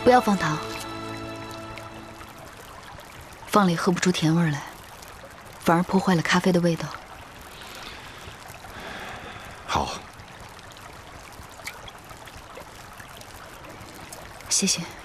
不要放糖，放了也喝不出甜味来，反而破坏了咖啡的味道。 好， 谢谢。